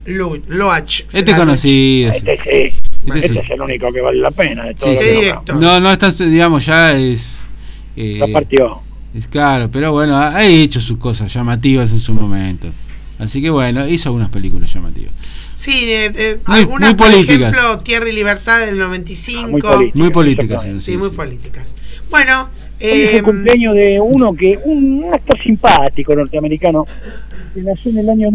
Loach. Este conocido. Este sí. Este sí. es el único que vale la pena de todo. Sí, lo directo. No está, digamos, ya es... La partió. Es claro, pero bueno, ha hecho sus cosas llamativas en su momento. Así que bueno, hizo algunas películas llamativas. Sí, Muy algunas, por políticas. ejemplo, Tierra y Libertad del 95. Muy políticas. Sí, muy políticas. Bueno, Hoy es el cumpleaños de un actor simpático norteamericano que nació en el año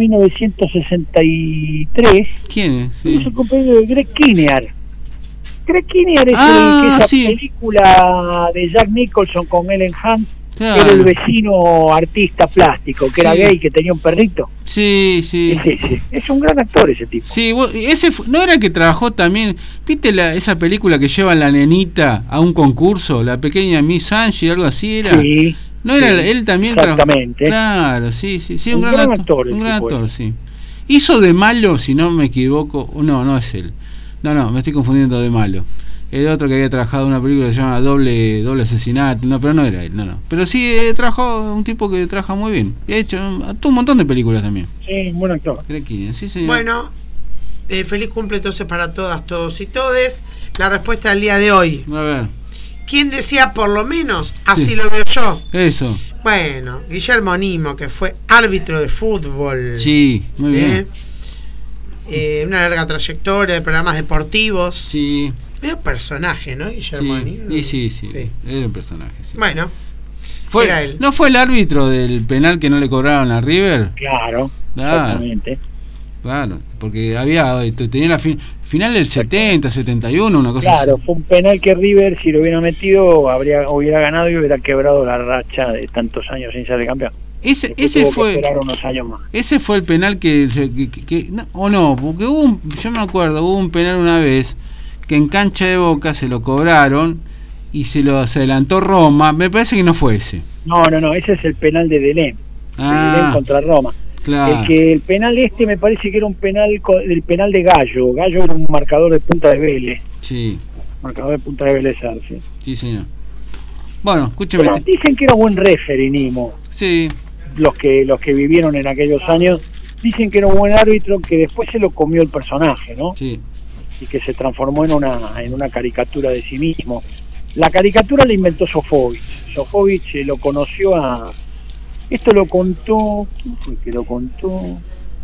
1963. ¿Quién es? Sí. Es el cumpleaños de Greg Kinnear. Greg Kinnear es el que esa película de Jack Nicholson con Ellen Hunt, claro. Era el vecino artista plástico, que era gay, que tenía un perrito. Sí. Es un gran actor ese tipo. Sí, ese ¿no era que trabajó también? ¿Viste esa película que lleva a la nenita a un concurso? La pequeña Miss Angie, algo así era. Sí. ¿No era él también? Exactamente. Claro, sí, un gran actor. Un gran actor, sí. Hizo de malo, si no me equivoco. No es él. No, me estoy confundiendo de malo. El otro que había trabajado en una película que se llama Doble Asesinato. No, pero no era él, no. Pero sí trabajó un tipo que trabaja muy bien. De hecho, actuó un montón de películas también. Sí, buen actor. Sí, señor. Bueno, feliz cumple entonces para todas, todos y todes. La respuesta del día de hoy. A ver. ¿Quién decía por lo menos? Así lo veo yo. Eso. Bueno, Guillermo Nimo, que fue árbitro de fútbol. Sí, muy bien. Una larga trayectoria de programas deportivos. Sí. Medio personaje, ¿no? Guillermo Nimo. Sí. Era un personaje, sí. Bueno, era él. ¿No fue el árbitro del penal que no le cobraron a River? Claro. Exactamente. Claro, porque tenía la final del 70, 71, una cosa así. Claro, fue un penal que River, si lo hubiera metido, hubiera ganado y hubiera quebrado la racha de tantos años sin ser campeón. Ese fue unos años más. Ese fue el penal porque yo me acuerdo, hubo un penal una vez que en cancha de Boca se lo cobraron y se adelantó Roma. Me parece que no fue ese. No, ese es el penal de Delem. Delem contra Roma. Claro. El penal me parece que era un penal del penal de Gallo. Gallo era un marcador de Punta de Vélez. Sí. Marcador de Punta de Vélez, sí. Sí, señor. Bueno, escúcheme. Pero dicen que era buen referee, Nimo. Sí. Los que vivieron en aquellos años dicen que era un buen árbitro, que después se lo comió el personaje, ¿no? Sí. Y que se transformó en una caricatura de sí mismo. La caricatura la inventó Sofovich. Sofovich lo conoció esto lo contó... ¿Quién fue que lo contó?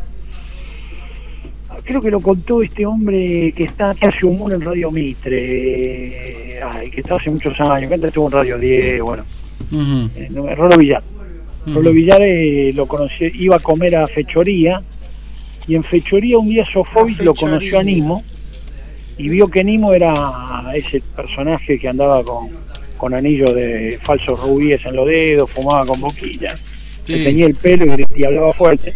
Creo que lo contó este hombre que hace humor en Radio Mitre, que está hace muchos años, que antes estuvo en Radio 10, bueno. Rolo Villar. Rolo Villar lo conoció, iba a comer a Fechoría, y en Fechoría un día Sofovich lo conoció a Nimo, y vio que Nimo era ese personaje que andaba con anillos de falsos rubíes en los dedos, fumaba con boquillas, que tenía el pelo y hablaba fuerte,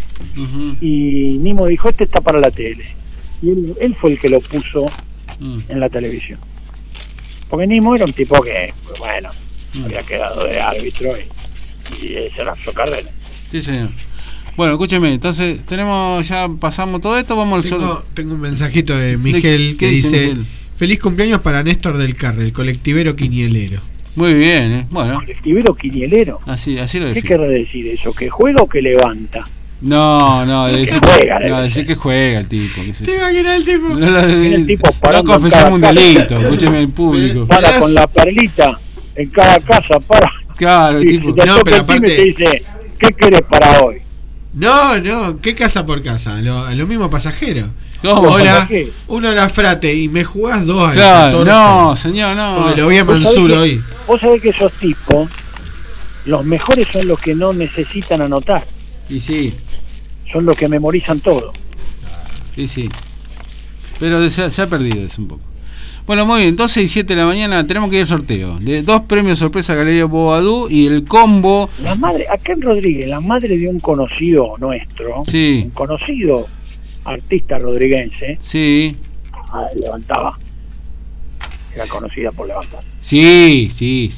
y Nimo dijo, este está para la tele, y él fue el que lo puso en la televisión, porque Nimo era un tipo que, bueno, había quedado de árbitro y ese era su carrera. Sí, señor. Bueno, escúcheme, entonces pasamos todo esto, vamos al solo. Tengo un mensajito de Miguel que dice Miguel? Feliz cumpleaños para Néstor del Carre, el colectivero quinielero. Muy bien, bueno. ¿Colectivero quinielero? Así lo defino. ¿Qué quiere decir eso? ¿Que juega o que levanta? No, decir que juega el tipo. ¿Te imaginas el tipo? No confesamos un delito, escúcheme el público. Para con la perlita en cada casa, para. Claro, el tipo. No, pero aparte te dice, ¿qué querés para hoy? No, ¿qué casa por casa? Lo mismo pasajero. ¿Cómo? Hola, uno a la Frate y me jugás 2 al claro, 14. No, señor, no. Porque lo vi a Mansur hoy. Vos sabés que esos tipos, los mejores son los que no necesitan anotar. Y sí. Son los que memorizan todo. Sí. Pero se ha perdido eso un poco. Bueno, muy bien, 12 y 7 de la mañana tenemos que ir al sorteo. De 2 premios sorpresa Galería Bobadú y el combo. La madre, acá en Rodríguez, la madre de un conocido nuestro, un conocido artista rodriguense, levantaba. Era conocida por levantar. Sí.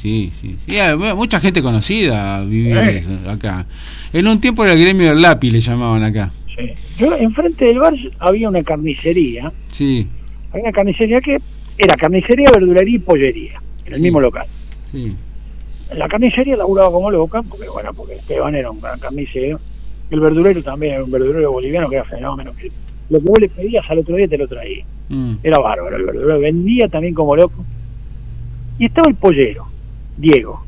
Mucha gente conocida vivía acá. En un tiempo era el gremio del lápiz, le llamaban acá. Sí. Yo, enfrente del bar había una carnicería. Sí. Había una carnicería que era carnicería, verdulería y pollería, en el mismo local. Sí. En la carnicería laburaba como loca, porque Esteban era un gran carnicero. El verdulero también era un verdulero boliviano que era fenómeno, que lo que vos le pedías al otro día te lo traía. Era bárbaro, lo vendía también como loco. Y estaba el pollero, Diego.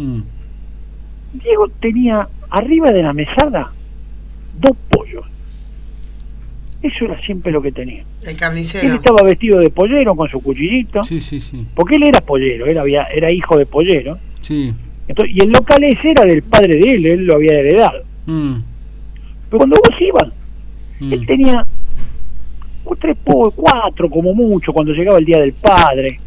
Diego tenía arriba de la mesada 2 pollos. Eso era siempre lo que tenía. El carnicero. Él estaba vestido de pollero con su cuchillito. Sí, sí, sí. Porque él era pollero, era hijo de pollero. Sí. Entonces, y el local ese era del padre de él lo había heredado. Pero cuando vos ibas, él tenía 3 pollos, 4 como mucho, cuando llegaba el día del padre.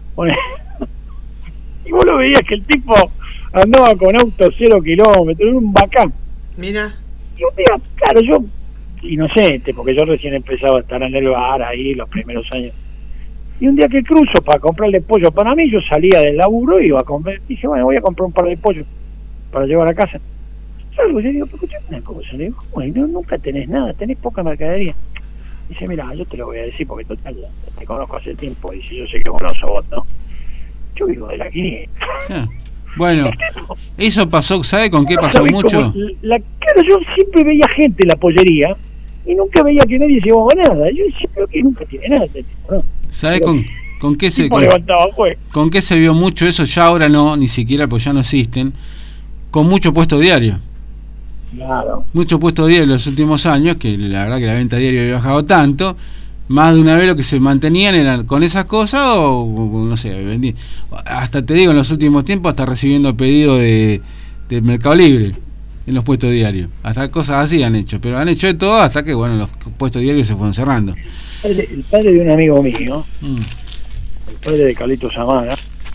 Y vos lo veías que el tipo andaba con auto 0 kilómetros, era un bacán. Mira. Y un día, claro, yo, inocente, porque yo recién empezaba a estar en el bar ahí los primeros años. Y un día que cruzo para comprarle pollo para mí, yo salía del laburo y iba a comprar. Dije, bueno, voy a comprar un par de pollos para llevar a casa. Salgo, yo digo, pero escuchame una cosa. Le digo, bueno, nunca tenés nada, tenés poca mercadería. Dice, mira, yo te lo voy a decir porque total, te conozco hace tiempo y si yo sé que vos no sos vos, ¿no? Yo vivo de la 500. Bueno, eso pasó, ¿sabe con qué pasó mucho? Claro, yo siempre veía gente en la pollería y nunca veía que nadie llevaba nada. Yo siempre que nunca tiene nada, ¿no? ¿Sabe con qué se con qué se vio mucho eso? Ya ahora no, ni siquiera, pues ya no existen. Con mucho puesto diario. Claro. Mucho puesto diario en los últimos años, que la verdad que la venta diaria había bajado tanto. Más de una vez lo que se mantenían eran con esas cosas o no sé, vendí. Hasta te digo, en los últimos tiempos hasta recibiendo pedidos de Mercado Libre en los puestos diarios. Hasta cosas así han hecho, pero han hecho de todo hasta que, bueno, los puestos diarios se fueron cerrando. El padre de un amigo mío, el padre de Carlito Samara,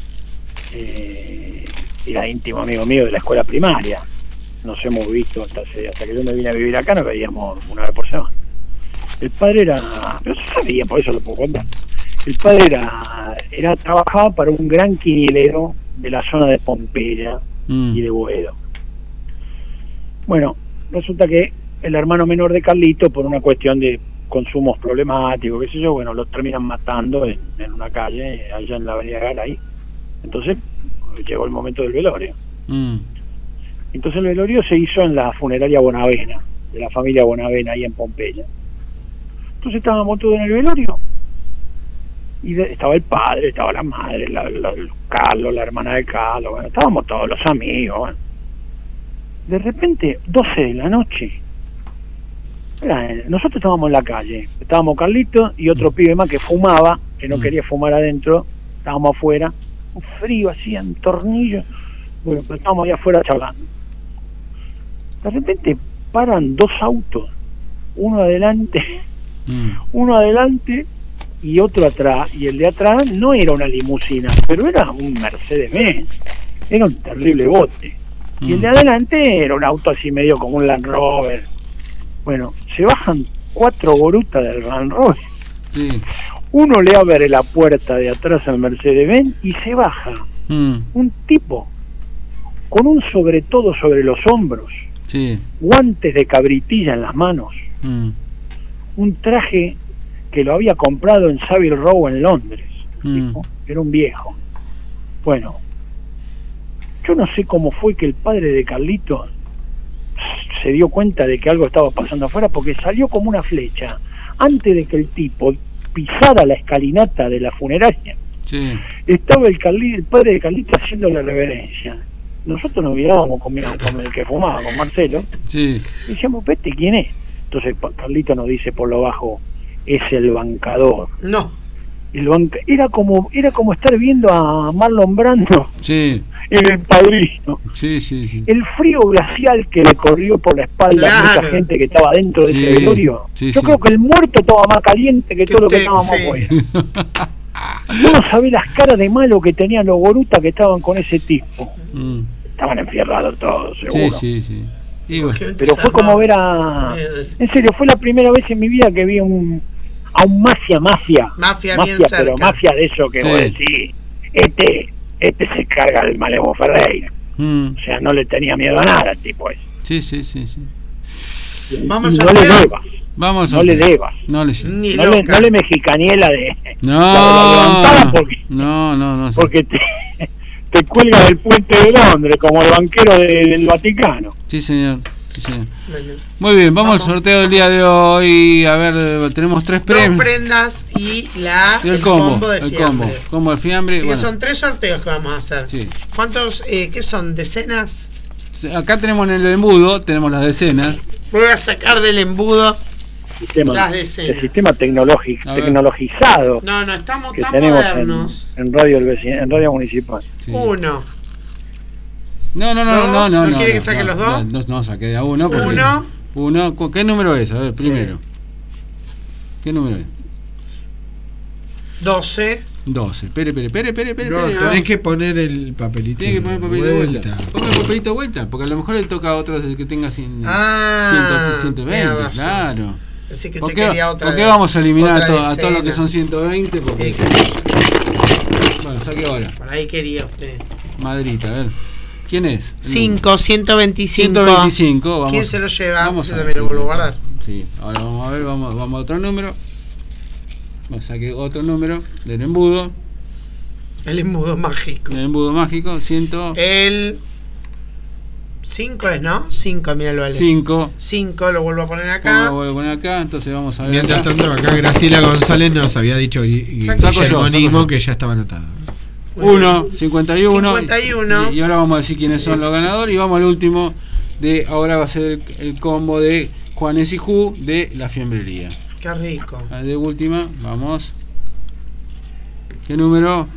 era íntimo amigo mío de la escuela primaria. Nos hemos visto hasta que yo me vine a vivir acá, nos veíamos una vez por semana. El padre era, no se sabía, por eso lo puedo contar. El padre trabajaba para un gran quinielero de la zona de Pompeya y de Boedo. Bueno, resulta que el hermano menor de Carlito, por una cuestión de consumos problemáticos, qué sé yo, bueno, lo terminan matando en una calle, allá en la avenida Garay. Entonces, llegó el momento del velorio. Entonces el velorio se hizo en la funeraria Bonavena, de la familia Bonavena, ahí en Pompeya. Entonces estábamos todos en el velorio. Y estaba el padre, estaba la madre, Carlos, la hermana de Carlos, bueno, estábamos todos los amigos. Bueno. De repente, 12 de la noche, nosotros estábamos en la calle, estábamos Carlito y otro pibe más que fumaba, que no quería fumar adentro, estábamos afuera, un frío así, en tornillo, bueno, pero estábamos ahí afuera charlando. De repente paran 2 autos, uno adelante y otro atrás, y el de atrás no era una limusina, pero era un Mercedes-Benz, era un terrible bote, y el de adelante era un auto así medio como un Land Rover. Bueno, se bajan 4 borutas del Land Rover, uno le abre la puerta de atrás al Mercedes-Benz y se baja un tipo con un sobre todo sobre los hombros, guantes de cabritilla en las manos, un traje que lo había comprado en Savile Row en Londres, tipo, era un viejo. Bueno, yo no sé cómo fue que el padre de Carlito se dio cuenta de que algo estaba pasando afuera, porque salió como una flecha antes de que el tipo pisara la escalinata de la funeraria. Estaba el padre de Carlito haciendo la reverencia. Nosotros nos mirábamos con el que fumaba, con Marcelo, y decíamos, ¿vete quién es? Entonces Carlito nos dice por lo bajo, es el bancador. No. Era como estar viendo a Marlon Brando en El Padrino. El frío glacial que le corrió por la espalda a mucha gente que estaba dentro de ese velorio. Yo creo que el muerto estaba más caliente que todo lo que estábamos afuera. Uno sabía las caras de malo que tenían los borutas que estaban con ese tipo. Estaban enfierrados todos, seguro. Pero fue como ver en serio, fue la primera vez en mi vida que vi a un mafia, bien cerca. Pero mafia de eso que vos decís, este se carga del Malevo Ferreira. O sea, no le tenía miedo a nada el tipo ese. Vamos no le debas. No le debas. No le mexicaniela de no, porque te cuelga del puente de Londres como el banquero del Vaticano. Sí, señor. Sí. Muy bien, vamos al sorteo del día de hoy. A ver, tenemos 3 premios. 2 prendas y el combo de fiambres. Combo de fiambre. Sí, bueno. Son 3 sorteos que vamos a hacer. Sí. ¿Cuántos, qué son, decenas? Acá tenemos en el embudo, tenemos las decenas. Voy a sacar del embudo las decenas. El sistema tecnologizado. No, estamos que tan tenemos modernos. En radio municipal. Sí. 1. No. ¿Quiere que saque los 2? No, saqué de a 1. 1. ¿Qué número es? A ver, primero. ¿Qué número es? 12. Espere. No, tenés que poner el papelito. Tiene que poner el papelito de vuelta. Ponga el papelito de vuelta, porque a lo mejor le toca a otro que tenga 120, claro. Así que ¿Por qué vamos a eliminar a todos los que son 120? Porque... Bueno, saque ahora. Por ahí quería usted. Madrita, a ver. ¿Quién es? 5, 125. 125. Vamos. ¿Quién se lo lleva? Vamos Yo también lo vuelvo a guardar. Sí, ahora vamos a ver, vamos a otro número. Saqué otro número del embudo. El embudo mágico. El embudo mágico, El 5 es, ¿no? 5, mira, lo vale. 5, lo vuelvo a poner acá. Entonces vamos a ver. Mientras tanto, acá Graciela González nos había dicho Guillermo que ya estaba anotado. 1, 51. Y ahora vamos a decir quiénes son los ganadores. Y vamos al último. Ahora va a ser el combo de Juanes y Ju de la fiambrería. Qué rico. De última, vamos. ¿Qué número?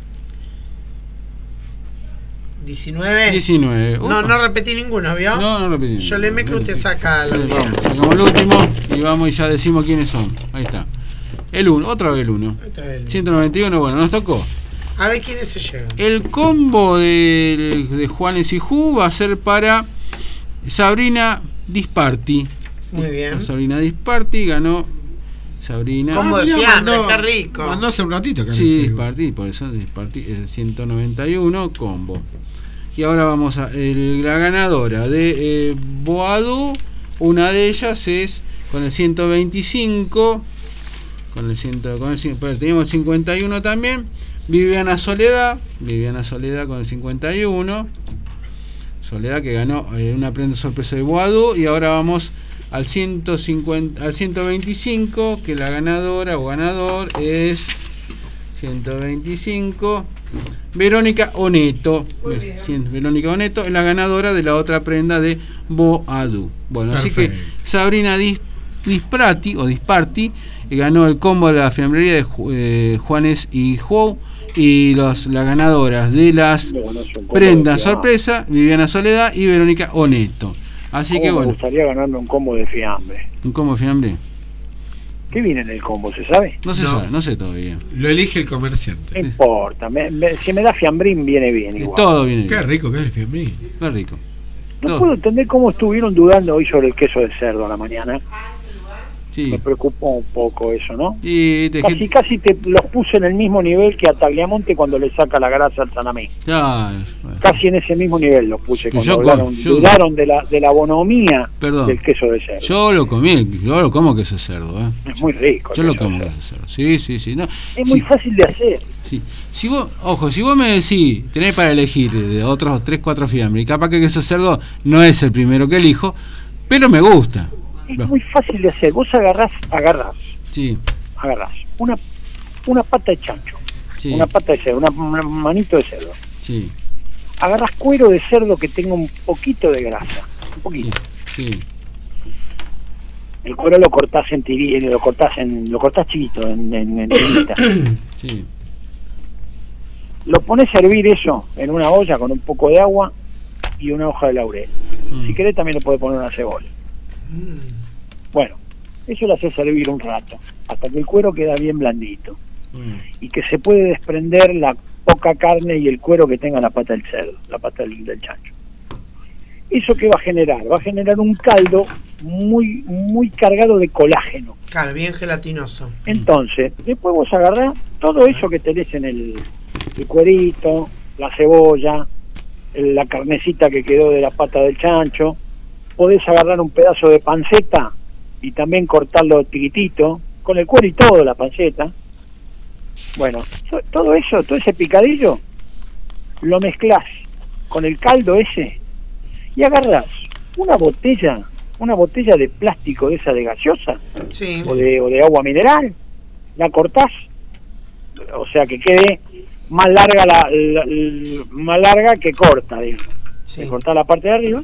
19. No repetí ninguno, ¿vio? No repetí. Yo le mezclo, usted saca la mía. Sacamos el último y vamos y ya decimos quiénes son. Ahí está. El 1, otra vez el 1. 191, bueno, nos tocó. A ver quiénes se llevan. El combo de Juanes y Ju va a ser para Sabrina Disparti. Muy bien. Sabrina Disparti ganó. Sabrina. Combo de fiambre, qué rico. Mandó hace un ratito. Sí, Disparti, por eso Disparti es el 191 combo. Y ahora vamos a la ganadora de Boadú. Una de ellas es con el 125. Pero teníamos el 51 también. Viviana Soledad con el 51. Soledad que ganó una prenda sorpresa de Boadú. Y ahora vamos al 125, que la ganadora o ganador es 125 Verónica Oneto. Verónica Oneto es la ganadora de la otra prenda de Boadú. Bueno, perfecto. Así que Sabrina Disparti ganó el combo de la fiambrería de Juanes y Ju. Y las ganadoras de las prendas sorpresa, Viviana Soledad y Verónica Oneto. Así que bueno. Me gustaría ganarme un combo de fiambre. ¿Un combo de fiambre? ¿Qué viene en el combo? ¿Se sabe? No se sabe, no sé todavía. Lo elige el comerciante. No importa. Si me da fiambrín, viene bien igual. Todo viene bien. Qué rico que es el fiambrín. Qué rico. No puedo entender cómo estuvieron dudando hoy sobre el queso de cerdo a la mañana. Sí. Me preocupó un poco eso, ¿no? Y casi te los puse en el mismo nivel que a Tagliamonte cuando le saca la grasa al Sanamé. Claro. Casi en ese mismo nivel los puse. Cuando dudaron de la bonomía del queso de cerdo. Yo lo como queso de cerdo. Es muy rico. Yo lo como queso de cerdo. Sí. No, es muy fácil de hacer. Sí. Si vos me decís, tenés para elegir de otros 3-4 fiambres, y capaz que queso de cerdo no es el primero que elijo, pero me gusta. Es muy fácil de hacer. Vos agarrás sí. Agarrás una pata de chancho, sí. Una pata de cerdo, una manito de cerdo. Sí. Agarrás cuero de cerdo que tenga un poquito de grasa, un poquito. Sí. El cuero lo cortás en tiritas, lo cortás chiquito en tiritas. Sí. Lo pones a hervir eso en una olla con un poco de agua y una hoja de laurel. Si querés también le podés poner una cebolla. Bueno, eso lo haces hervir un rato hasta que el cuero queda bien blandito y que se puede desprender la poca carne y el cuero que tenga la pata del cerdo, la pata del chancho. ¿Eso qué va a generar? Va a generar un caldo muy muy cargado de colágeno. Claro, bien gelatinoso. Entonces, después vos agarrás todo eso que tenés en el cuerito, la cebolla, la carnecita que quedó de la pata del chancho. Podés agarrar un pedazo de panceta y también cortarlo chiquitito, con el cuero y todo, la panceta. Bueno, todo eso, todo ese picadillo, lo mezclás con el caldo ese y agarrás una botella de plástico de esa de gaseosa, sí, o de agua mineral, la cortás, o sea que quede más larga más larga que corta, digamos. sí. Le cortás la parte de arriba.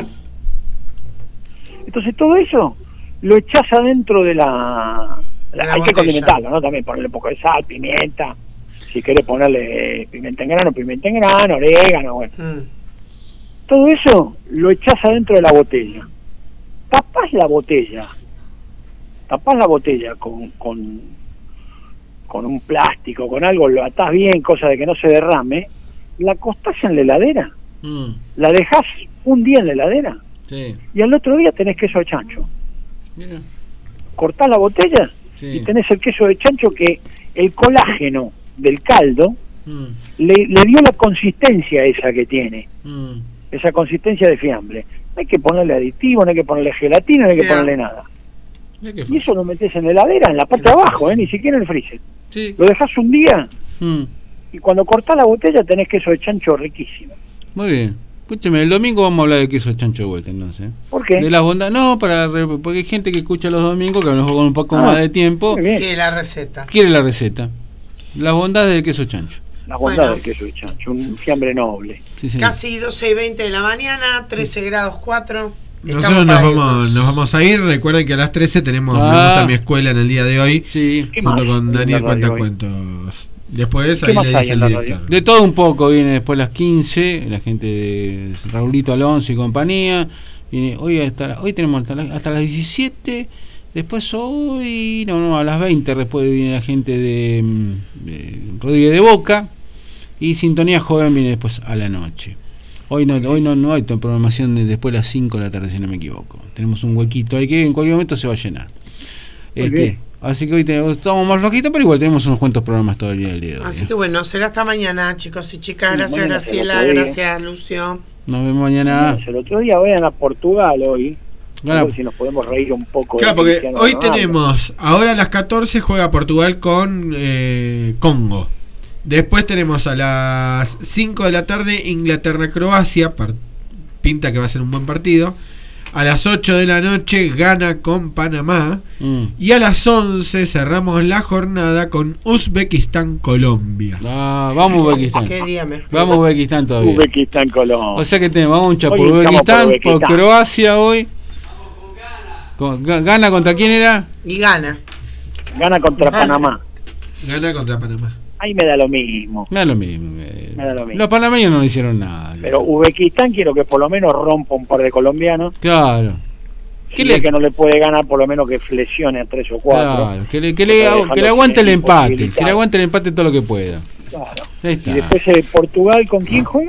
Entonces todo eso lo echás adentro de la hay botella. que condimentarlo, ¿no? También ponerle un poco de sal, pimienta, si querés ponerle pimienta en grano, orégano, bueno. Todo eso lo echás adentro de la botella. Tapás la botella con un plástico, con algo, lo atás bien, cosa de que no se derrame, la acostás en la heladera, la dejás un día en la heladera, sí, y al otro día tenés queso de chancho. mira, Cortás la botella, sí, y tenés el queso de chancho, que el colágeno del caldo le dio la consistencia esa que tiene, esa consistencia de fiambre. No hay que ponerle aditivo, no hay que ponerle gelatina, no hay que ponerle nada. Y eso lo metés en la heladera, en la parte de abajo, ni siquiera en el freezer. sí, Lo dejás un día, y cuando cortás la botella tenés queso de chancho riquísimo. muy bien. Escúcheme, el domingo vamos a hablar de queso de chancho de vuelta, entonces. ¿Por qué? De las bondades, no, porque hay gente que escucha los domingos, que a lo mejor con un poco más de tiempo, muy bien. Quiere la receta. quiere la receta. Las bondades del queso chancho. La bondad Bueno. del queso de chancho, un fiambre noble. Sí, señor. Casi 12:20 de la mañana, 13 grados 4. Nosotros nos vamos a ir. Recuerden que a las 13 tenemos Me Gusta Mi Escuela en el día de hoy, Sí. ¿Qué junto más con hay en Daniel la radio Cuentacuentos. Después ¿Qué ahí más le hay dice en el la director. De todo un poco viene después las 15, la gente de Raulito Alonso y compañía. Viene hoy tenemos hasta las 17. Después hoy, a las 20 después viene la gente de Rodríguez de Boca. Y Sintonía Joven viene después a la noche. Hoy no hay programación después de las 5 de la tarde, si no me equivoco. Tenemos un huequito ahí que en cualquier momento se va a llenar. Así que hoy estamos más flojitos, pero igual tenemos unos cuantos programas todo el día del día de hoy. Así que bueno, será hasta mañana, chicos y chicas. Sí, Gracias, mañana Graciela. será. Gracias, Lucio. Nos vemos mañana. El otro día vayan a Portugal hoy. Gana. A ver si nos podemos reír un poco. Claro, de porque Cristiano hoy Ronaldo. tenemos, ahora a las 14 juega Portugal con Congo. Después tenemos a las 5 de la tarde Inglaterra-Croacia, pinta que va a ser un buen partido. A las 8 de la noche Ghana con Panamá. Y a las 11 cerramos la jornada con Uzbekistán-Colombia. Vamos Uzbekistán. ¿Qué día me espera? Vamos Uzbekistán todavía. Uzbekistán, Colombia. O sea que vamos a un por Hoy estamos Uzbekistán, por por Uzbekistán. Croacia hoy. ¿Gana contra quién era? Y gana. Gana contra Panamá. Gana contra Panamá. Ahí me da lo mismo. No es lo mismo. Me da lo mismo. Los panameños no le hicieron nada. Pero Uzbekistán quiero que por lo menos rompa un par de colombianos. Claro. Si ve que no le puede ganar, por lo menos que flexione a 3 o 4. Claro, que le aguante el empate. Que le aguante el empate todo lo que pueda. Claro. Ahí está. Y después Portugal, ¿con quién juega?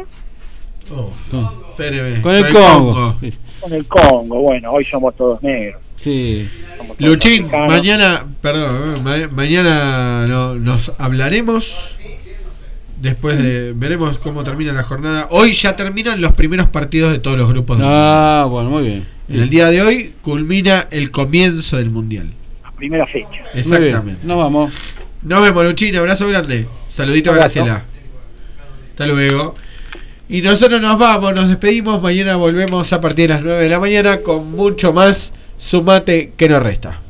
Con el Congo. Con el Congo. Bueno, hoy somos todos negros. Sí. Luchín, mañana nos hablaremos. Después veremos cómo termina la jornada. Hoy ya terminan los primeros partidos de todos los grupos. Bueno, muy bien. En el día de hoy culmina el comienzo del mundial. La primera fecha. Exactamente. Nos vamos. Nos vemos, Luchín. Abrazo grande. Saludito a Graciela. Hasta luego. Y nosotros nos vamos, nos despedimos. Mañana volvemos a partir de las 9 de la mañana con mucho más. Sumate que no resta.